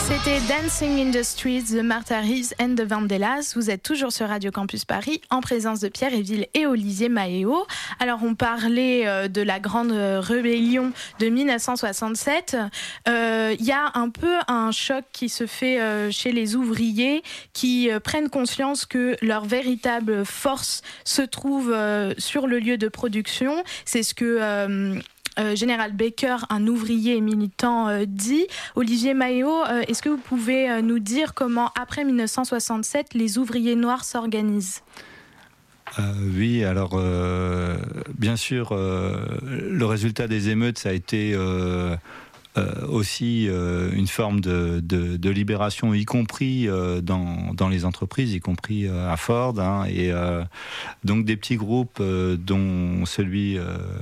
C'était Dancing in the Streets de Martha Reeves and the Vandellas. Vous êtes toujours sur Radio Campus Paris en présence de Pierre Éville et Olivier Mahéo. Alors on parlait de la grande rébellion de 1967. Il y a un peu un choc qui se fait chez les ouvriers qui prennent conscience que leur véritable force se trouve sur le lieu de production. C'est ce que Général Baker, un ouvrier et militant, dit. Olivier Mahéo, est-ce que vous pouvez nous dire comment, après 1967, les ouvriers noirs s'organisent ? Oui, alors bien sûr, le résultat des émeutes, ça a été aussi une forme de libération, y compris dans les entreprises, y compris à Ford, hein, et donc des petits groupes, dont celui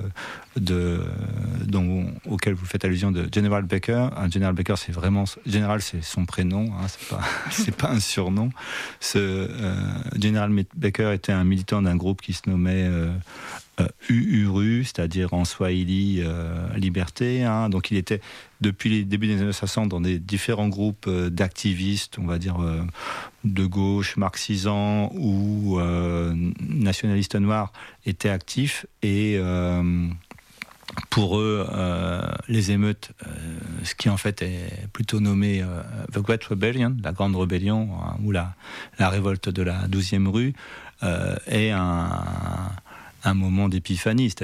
auquel vous faites allusion de General Baker. General Baker, c'est vraiment General, c'est son prénom, hein, c'est pas un surnom. General Baker était un militant d'un groupe qui se nommait UURU, c'est-à-dire en Swahili liberté, hein. Donc il était depuis les débuts des années 60 dans des différents groupes d'activistes, on va dire de gauche, marxisants ou nationalistes noirs étaient actifs, et pour eux, les émeutes, ce qui en fait est plutôt nommé The Great Rebellion, la Grande Rébellion, hein, ou la révolte de la 12e rue, est un moment d'épiphanie.